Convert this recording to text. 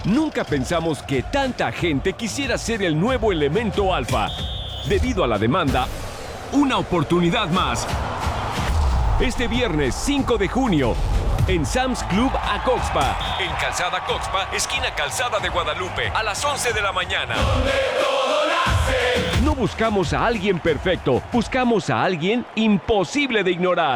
Nunca pensamos que tanta gente quisiera ser el nuevo elemento alfa. Debido a la demanda, una oportunidad más. Este viernes 5 de junio, en Sam's Club Acoxpa, en Calzada Acoxpa, esquina Calzada de Guadalupe, a las 11 de la mañana. Donde todo nace. No buscamos a alguien perfecto, buscamos a alguien imposible de ignorar.